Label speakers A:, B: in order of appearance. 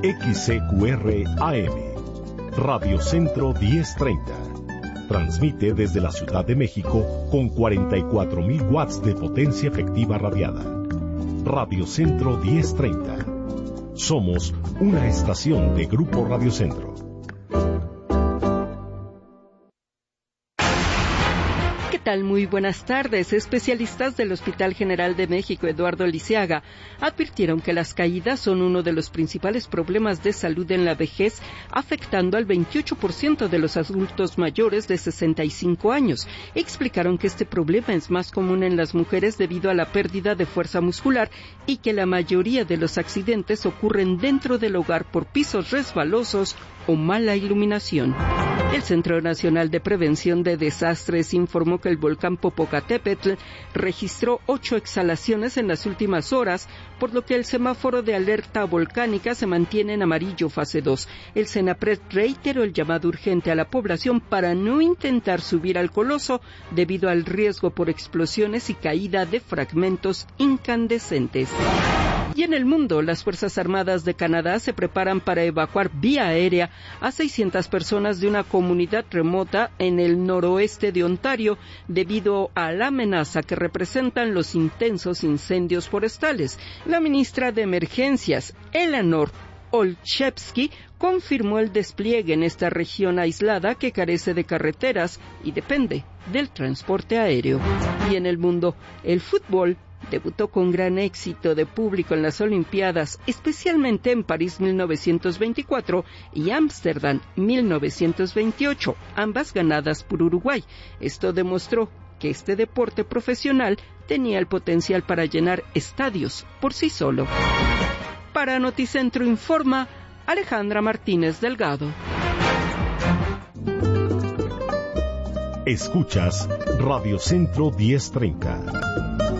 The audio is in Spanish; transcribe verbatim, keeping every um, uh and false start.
A: X C Q R A M, Radio Centro diez treinta. Transmite desde la Ciudad de México con cuarenta y cuatro mil watts de potencia efectiva radiada. Radio Centro diez treinta. Somos una estación de Grupo Radio Centro.
B: ¿Qué tal? Muy buenas tardes. Especialistas del Hospital General de México, Eduardo Lisiaga, advirtieron que las caídas son uno de los principales problemas de salud en la vejez, afectando al veintiocho por ciento de los adultos mayores de sesenta y cinco años. Explicaron que este problema es más común en las mujeres debido a la pérdida de fuerza muscular y que la mayoría de los accidentes ocurren dentro del hogar por pisos resbalosos o mala iluminación. El Centro Nacional de Prevención de Desastres informó que el volcán Popocatépetl registró ocho exhalaciones en las últimas horas, por lo que el semáforo de alerta volcánica se mantiene en amarillo fase dos. El CENAPRED reiteró el llamado urgente a la población para no intentar subir al coloso debido al riesgo por explosiones y caída de fragmentos incandescentes. Y en el mundo, las Fuerzas Armadas de Canadá se preparan para evacuar vía aérea a seiscientas personas de una comunidad remota en el noroeste de Ontario debido a la amenaza que representan los intensos incendios forestales. La ministra de Emergencias, Eleanor Olszewski, confirmó el despliegue en esta región aislada que carece de carreteras y depende del transporte aéreo. Y en el mundo, el fútbol debutó con gran éxito de público en las Olimpiadas, especialmente en París mil novecientos veinticuatro y Ámsterdam mil novecientos veintiocho, ambas ganadas por Uruguay. Esto demostró que este deporte profesional tenía el potencial para llenar estadios por sí solo. Para Noticentro informa Alejandra Martínez Delgado.
A: Escuchas Radio Centro diez treinta.